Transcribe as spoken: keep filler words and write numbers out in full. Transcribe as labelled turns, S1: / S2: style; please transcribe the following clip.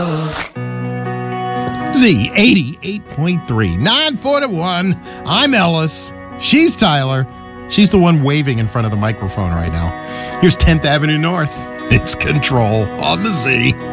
S1: Z eighty-eight point three, nine forty-one. I'm Ellis. She's Tyler. She's the one waving in front of the microphone right now. Here's tenth Avenue North. It's Control on the Z.